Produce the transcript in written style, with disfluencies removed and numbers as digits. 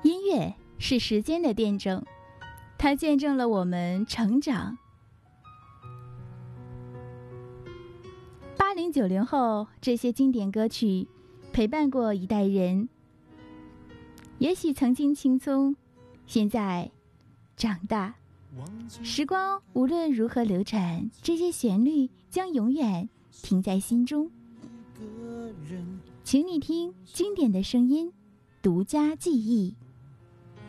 音乐是时间的见证，它见证了我们成长。80、90后，这些经典歌曲陪伴过一代人。也许曾经青葱，现在长大。时光无论如何流转，这些旋律将永远停在心中。请你听经典的声音，独家记忆。